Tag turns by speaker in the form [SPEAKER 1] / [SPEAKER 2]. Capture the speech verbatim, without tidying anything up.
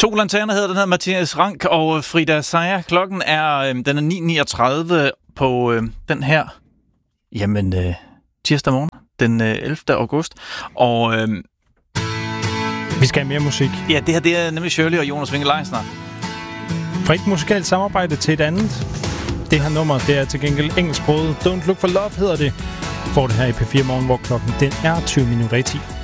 [SPEAKER 1] To lanterner hedder den her, Mathias Rank og Frida Seier. Klokken er, øh, den er ni niogtredive på øh, den her, jamen, øh, tirsdag morgen, den øh, ellevte august. Og øh,
[SPEAKER 2] vi skal have mere musik.
[SPEAKER 1] Ja, det her det er nemlig Shirley og Jonas Winge Leisner.
[SPEAKER 2] Fra et musikalt samarbejde til et andet. Det her nummer, det er til gengæld engelsksproget. Don't Look for Love hedder det. Får det her i P fire Morgen, hvor klokken den er tyve minutter i ti.